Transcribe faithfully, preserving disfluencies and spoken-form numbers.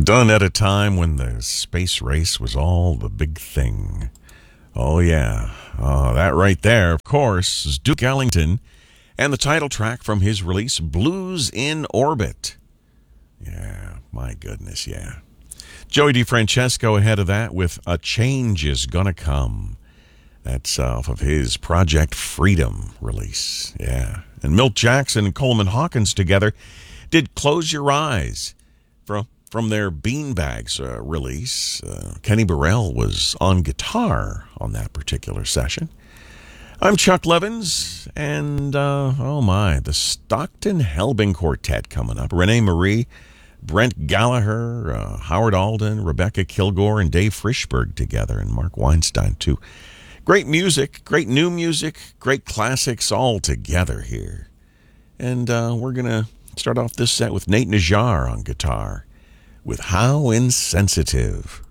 Done at a time when the space race was all the big thing. Oh, yeah. Oh, that right there, of course, is Duke Ellington and the title track from his release, Blues in Orbit. Yeah, my goodness, yeah. Joey DeFrancesco ahead of that with A Change Is Gonna Come. That's off of his Project Freedom release. Yeah. And Milt Jackson and Coleman Hawkins together did Close Your Eyes from, from their Beanbags uh, release. Uh, Kenny Burrell was on guitar on that particular session. I'm Chuck Levins, and uh, oh my, the Stockton Helbing Quartet coming up. Renee Marie, Brent Gallagher, uh, Howard Alden, Rebecca Kilgore, and Dave Frischberg together, and Mark Weinstein too. Great music, great new music, great classics all together here. And uh, we're going to start off this set with Nate Najjar on guitar with How Insensitive.